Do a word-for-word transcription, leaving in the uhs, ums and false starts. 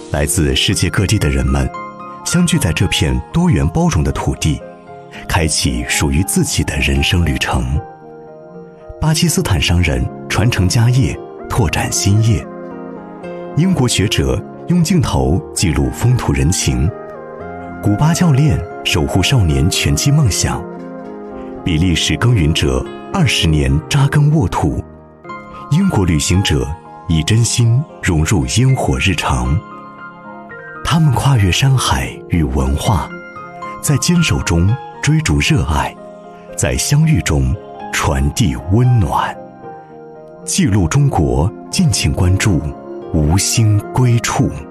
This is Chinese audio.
来自世界各地的人们相聚在这片多元包容的土地，开启属于自己的人生旅程。巴基斯坦商人传承家业，拓展新业。英国学者用镜头记录风土人情。古巴教练守护少年拳击梦想。比利时耕耘者二十年扎根沃土。英国旅行者以真心融入烟火日常。他们跨越山海与文化，在坚守中追逐热爱，在相遇中传递温暖。记录中国，敬请关注无心归处。